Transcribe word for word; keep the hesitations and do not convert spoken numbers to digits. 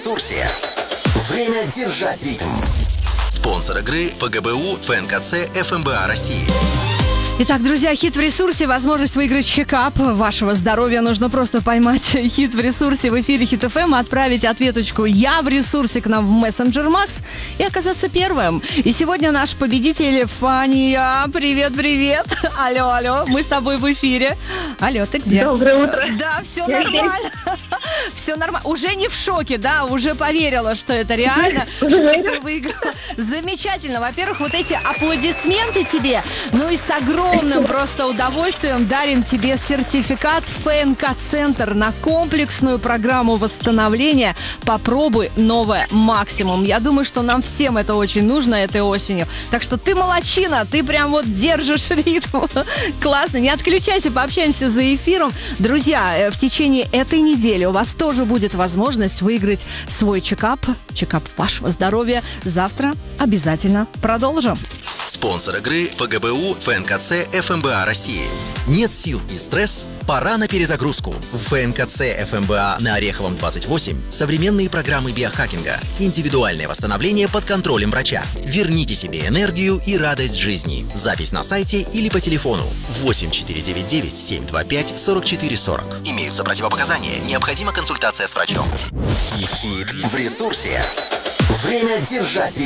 ресурсе. Время держать ритм. Спонсор игры ФГБУ ФНКЦ ФМБА России. Итак, друзья, хит в ресурсе, возможность выиграть чекап вашего здоровья. Нужно просто поймать хит в ресурсе в эфире Хит эф эм, отправить ответочку «Я в ресурсе» к нам в мессенджер Макс и оказаться первым. И сегодня наш победитель Фания. Привет-привет. Алло, алло, мы с тобой в эфире. Алло, ты где? Доброе утро. Да, все нормально. Все нормально. Уже не в шоке, да, уже поверила, что это реально, что ты выиграла. Замечательно. Во-первых, вот эти аплодисменты тебе, ну и с огромным просто удовольствием дарим тебе сертификат ФНК-центр на комплексную программу восстановления «Попробуй новое максимум». Я думаю, что нам всем это очень нужно этой осенью. Так что ты молодчина, ты прям вот держишь ритм. Классно. Не отключайся, пообщаемся за эфиром. Друзья, в течение этой недели у вас тоже будет возможность выиграть свой чекап, чекап вашего здоровья. Завтра обязательно продолжим. Спонсор игры ФГБУ ФНКЦ ФМБА России. Нет сил и стресс? Пора на перезагрузку. В ФНКЦ ФМБА на Ореховом двадцать восемь современные программы биохакинга, индивидуальное восстановление под контролем врача. Верните себе энергию и радость жизни. Запись на сайте или по телефону восемь четыре девять девять семь два пять сорок четыре сорок. Имеются противопоказания. Необходима консультация с врачом. Хит в ресурсе. Время держать ритм.